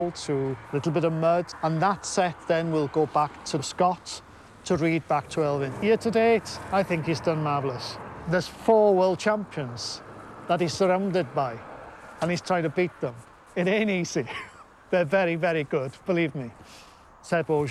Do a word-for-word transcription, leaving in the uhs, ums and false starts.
to a little bit of mud, and that set then will go back to Scott to read back to Elfyn. Year to date, I think he's done marvellous. There's four world champions that he's surrounded by, and he's trying to beat them. It ain't easy. They're very, very good, believe me. Seb Auger.